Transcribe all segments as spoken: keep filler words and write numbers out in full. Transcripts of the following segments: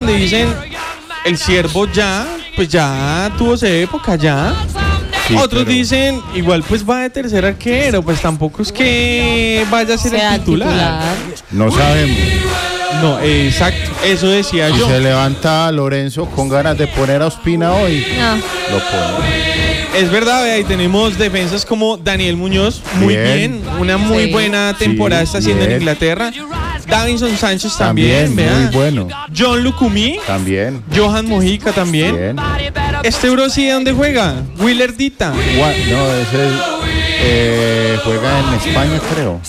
donde dicen el Ciervo ya, pues ya tuvo su época ya. Sí, otros pero... dicen, igual pues va de tercer arquero, pues tampoco es que vaya a ser el titular. titular. No sabemos. No, exacto, eso decía si yo. Se levanta Lorenzo con ganas de poner a Ospina hoy, no. Lo pone. Es verdad, ahí tenemos defensas como Daniel Muñoz, muy bien, bien una muy sí. buena temporada sí, está haciendo bien. en Inglaterra. Davinson Sánchez también, también muy bueno. John Lucumí también. Johan Mojica también. Bien. Este Euro sí, ¿de dónde juega? Willer Dita. What? No, ese eh, juega en España, creo.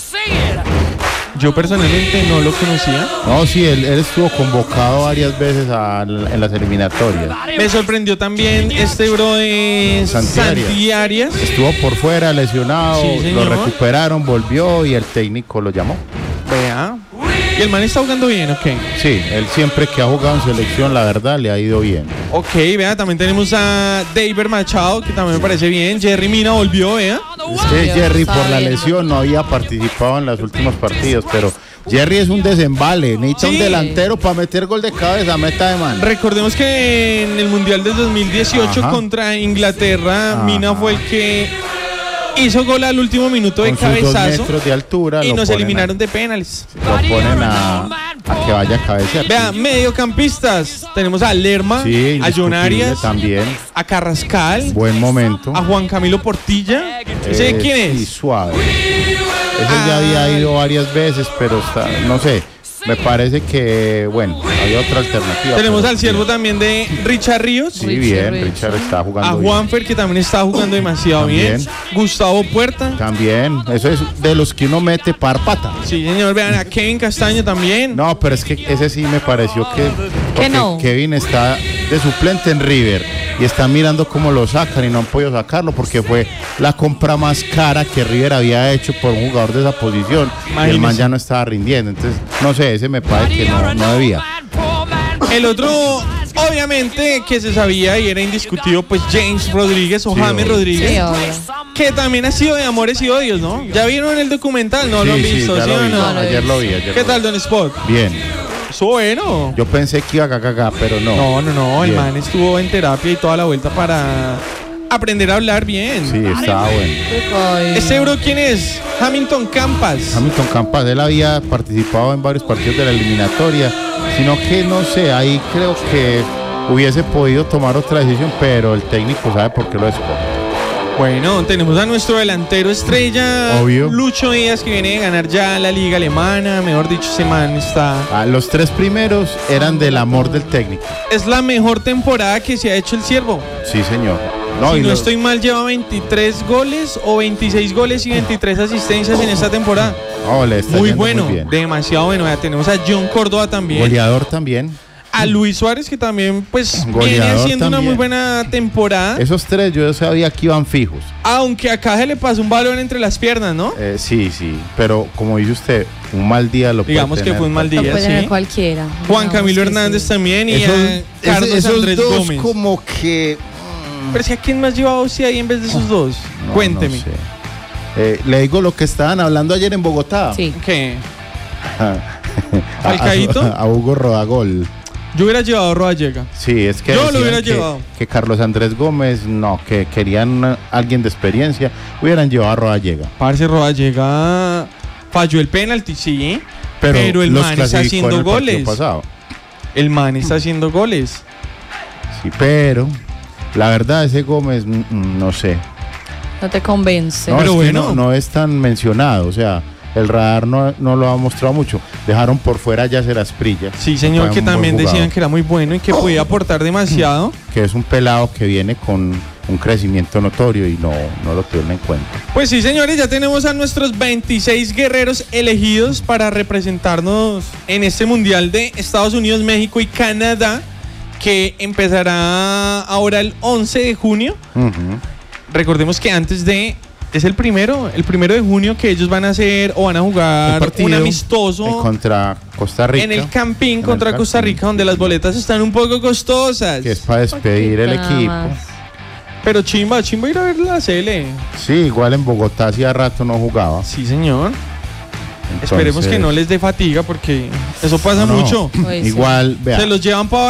Yo personalmente no lo conocía. No, sí, él, él estuvo convocado varias veces a, en las eliminatorias. Me sorprendió también este bro de Santiarias. Estuvo por fuera, lesionado, sí, lo recuperaron, volvió y el técnico lo llamó. Vea. ¿Y el man está jugando bien, ok? Sí, él siempre que ha jugado en selección, la verdad, le ha ido bien. Ok, vea, también tenemos a David Machado, que también me parece bien. Jerry Mina volvió, vea. Es que Jerry por la lesión no había participado en los últimos partidos, pero Jerry es un desembale, necesita sí. un delantero para meter gol de cabeza, meta de mano. Recordemos que en el Mundial del dos mil dieciocho Ajá. contra Inglaterra, Ajá. Mina fue el que hizo gol al último minuto de Con cabezazo sus dos metros de altura, y nos eliminaron a, de penales. Lo ponen a, a que vaya a cabecear. Vea, mediocampistas. Tenemos a Lerma, sí, a John Arias, también. a Carrascal. Buen momento. A Juan Camilo Portilla. Eh, ¿Sé quién es? Sí, suave. Ese ah. ya había ido varias veces, pero está, no sé. Me parece que, bueno, había otra alternativa. Tenemos al Ciervo también de Richard Ríos. Sí, bien, Richard está jugando A Juanfer, bien. que también está jugando demasiado también. bien. Gustavo Puerta. También, eso es de los que uno mete párpata. Sí, señor, vean a Kevin Castaño también. No, pero es que ese sí me pareció que... ¿Qué no? Kevin está de suplente en River y están mirando cómo lo sacan y no han podido sacarlo porque fue la compra más cara que River había hecho por un jugador de esa posición. Imagínese. Y el man ya no estaba rindiendo, entonces, no sé, ese me parece que no, no debía. El otro, obviamente, que se sabía y era indiscutido, pues James Rodríguez o sí, James obvio. Rodríguez, sí, que también ha sido de amores y odios, ¿no? ¿Ya vieron el documental? ¿No sí, lo han visto? Sí, ya ¿sí lo o vi, no? no? Ayer lo vi. Ayer ¿Qué lo tal, vi. Don Spot? Bien. Estuvo bueno. Yo pensé que iba a cagar, pero no. No, no, no. Bien. El man estuvo en terapia y toda la vuelta para aprender a hablar bien. Sí, estaba bueno. ¿Este bro quién es? Hamilton Campas. Hamilton Campas, él había participado en varios partidos de la eliminatoria, sino que no sé, ahí creo que hubiese podido tomar otra decisión, pero el técnico sabe por qué lo escoge. Bueno, tenemos a nuestro delantero estrella, Obvio. Lucho Díaz, que viene de ganar ya la liga alemana. Mejor dicho, ese man está... Ah, los tres primeros eran del amor del técnico. Es la mejor temporada que se ha hecho el Ciervo. Sí, señor. No, si no lo... estoy mal, lleva veintitrés goles o veintiséis goles y veintitrés asistencias en esta temporada. Oh, le está muy bueno, muy bien. Demasiado bueno. Ya tenemos a John Córdoba también. Goleador también. A Luis Suárez, que también pues Goleador viene haciendo también. una muy buena temporada. Esos tres yo sabía que iban fijos. Aunque acá se le pasó un balón entre las piernas, ¿no? Eh, sí, sí, pero como dice usted, un mal día lo puede Digamos tener. que fue un mal día, lo puede sí. tener cualquiera. Juan Digamos Camilo Hernández sí. también y esos, a Carlos esos Andrés dos Gómez. como que... Pero si a quién más llevaba usted ahí en vez de esos dos. No, Cuénteme. No sé. eh, le digo lo que estaban hablando ayer en Bogotá. Sí. ¿Qué? a, ¿Alcaíto? A, a Hugo Rodagol. Yo hubiera llevado a Rodallega. Sí, es que yo lo hubiera que, llevado. Que Carlos Andrés Gómez, no, que querían a alguien de experiencia, hubieran llevado a Rodallega. Parce, Rodallega falló el penalti, sí, pero, pero el man está haciendo el goles. Pasado. El man está haciendo goles. Sí, pero la verdad ese Gómez, no sé. No te convence. No, pero es bueno. no, no es tan mencionado, o sea, el radar no, no lo ha mostrado mucho. Dejaron por fuera a Yacer Asprilla. Sí, señor, que también decían que era muy bueno y que podía aportar demasiado. Que es un pelado que viene con un crecimiento notorio y no, no lo tuvieron en cuenta. Pues sí, señores, ya tenemos a nuestros veintiséis guerreros elegidos para representarnos en este Mundial de Estados Unidos, México y Canadá, que empezará ahora el once de junio. Uh-huh. Recordemos que antes de... Es el primero, el primero de junio que ellos van a hacer o van a jugar un amistoso contra Costa Rica. En el Campín contra el Costa Rica, donde las boletas están un poco costosas. Que es para despedir el equipo. Más. Pero chimba, chimba ir a ver la C L. Sí, igual en Bogotá hacía rato no jugaba. Sí, señor. Entonces, esperemos que no les dé fatiga porque eso pasa no, mucho. Pues igual, vea. Se los llevan para